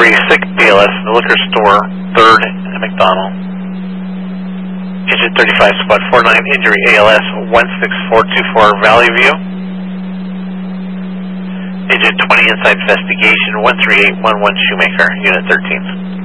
BLS, the liquor store, 3rd and McDonald. Engine 35 squad 49, injury ALS 16424 Valley View. Engine 20 inside investigation 13811 Shoemaker, unit 13.